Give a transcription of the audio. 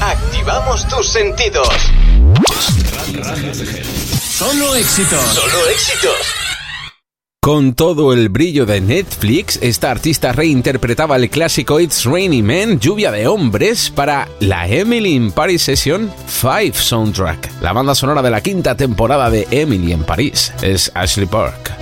activamos tus sentidos. Solo éxitos. Solo éxitos. Con todo el brillo de Netflix, esta artista reinterpretaba el clásico It's Raining Men, Lluvia de Hombres, para la Emily in Paris Session 5 soundtrack. La banda sonora de la 5ª temporada de Emily en París es Ashley Park.